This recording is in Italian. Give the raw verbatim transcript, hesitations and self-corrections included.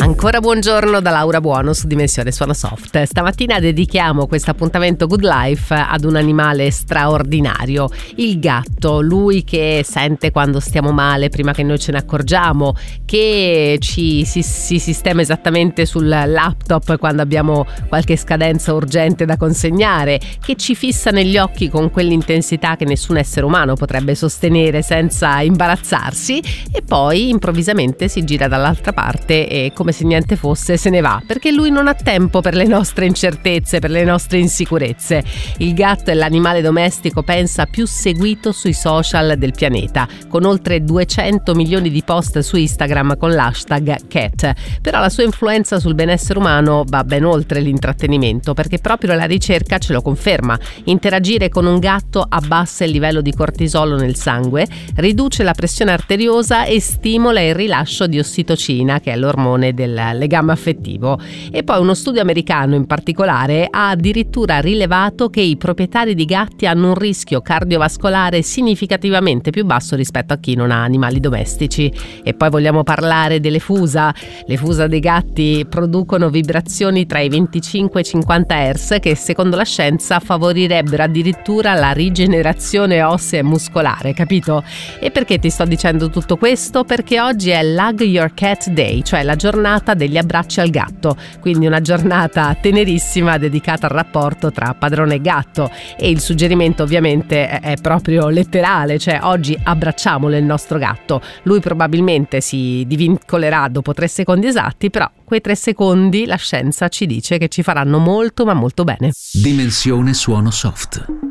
Ancora buongiorno da Laura Buono su Dimensione Suono Soft. Stamattina dedichiamo questo appuntamento Good Life ad un animale straordinario, il gatto. Lui che sente quando stiamo male prima che noi ce ne accorgiamo, che ci si, si sistema esattamente sul laptop quando abbiamo qualche scadenza urgente da consegnare, che ci fissa negli occhi con quell'intensità che nessun essere umano potrebbe sostenere senza imbarazzarsi, e poi improvvisamente si gira dall'altra parte e, come se niente fosse, se ne va, perché lui non ha tempo per le nostre incertezze, per le nostre insicurezze. Il gatto è l'animale domestico, pensa, più seguito sui social del pianeta, con oltre duecento milioni di post su Instagram con l'hashtag cat. Però la sua influenza sul benessere umano va ben oltre l'intrattenimento, perché proprio la ricerca ce lo conferma. Interagire con un gatto abbassa il livello di cortisolo nel sangue, riduce la pressione arteriosa e stimola il rilascio di ossitocina, che è l'ormone del legame affettivo. E poi uno studio americano in particolare ha addirittura rilevato che i proprietari di gatti hanno un rischio cardiovascolare significativamente più basso rispetto a chi non ha animali domestici. E poi vogliamo parlare delle fusa. Le fusa dei gatti producono vibrazioni tra i venticinque e i cinquanta hertz che, secondo la scienza, favorirebbero addirittura la rigenerazione ossea e muscolare, capito? E perché ti sto dicendo tutto questo? Perché oggi è l'Hug Your Cat Day, cioè la giornata degli abbracci al gatto, quindi una giornata tenerissima dedicata al rapporto tra padrone e gatto. E il suggerimento ovviamente è proprio letterale, cioè oggi abbracciamolo il nostro gatto. Lui probabilmente si divincolerà dopo tre secondi esatti, però quei tre secondi la scienza ci dice che ci faranno molto ma molto bene. Dimensione Suono Soft.